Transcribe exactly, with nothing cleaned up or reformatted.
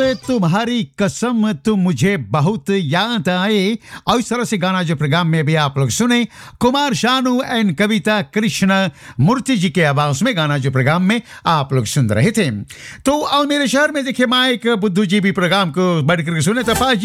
तुम्हारी कसम तुम मुझे बहुत याद आए। और इस तरह से गाना जो प्रोग्राम में भी आप लोग सुने, कुमार शानू एंड कविता कृष्ण मूर्ति जी के आवाज में गाना जो प्रोग्राम में आप लोग सुन रहे थे। तो और मेरे शहर में देखिए माइक बुद्धू जी भी प्रोग्राम को बढ़ करके सुने। तपास